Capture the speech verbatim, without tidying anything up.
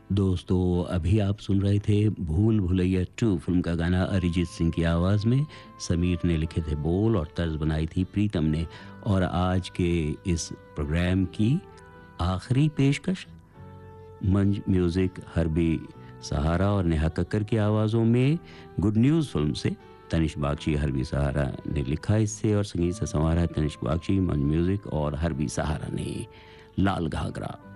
दोस्तों अभी आप सुन रहे थे भूल भुलैया टू फिल्म का गाना अरिजीत सिंह की आवाज़ में। समीर ने लिखे थे बोल और तर्ज बनाई थी प्रीतम ने। और आज के इस प्रोग्राम की आखिरी पेशकश मंज म्यूज़िक हरबी सहारा और नेहा कक्कर की आवाज़ों में गुड न्यूज़ फिल्म से तनिष्क बागची हरबी सहारा ने लिखा इससे और संगीत से संवारा है तनिष्क बागची। मंज म्यूज़िक और हरबी सहारा ने लाल घाघरा।